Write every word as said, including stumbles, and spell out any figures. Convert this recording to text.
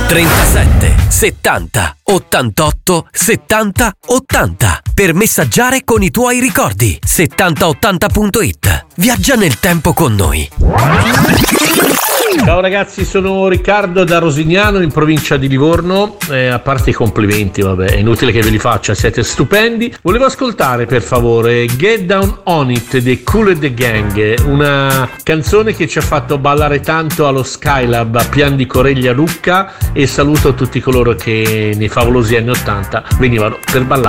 trentasette settanta ottantotto settanta ottanta per messaggiare con i tuoi ricordi. settanta ottanta punto it. Viaggia nel tempo con noi. Ciao ragazzi, sono Riccardo da Rosignano in provincia di Livorno. Eh, a parte i complimenti, vabbè, è inutile che ve li faccia, siete stupendi. Volevo ascoltare per favore Get Down On It dei Kool and the Gang, una canzone che ci ha fatto ballare tanto allo Skylab a Pian di Coreglia Lucca, e saluto tutti coloro che nei favolosi anni ottanta venivano per ballare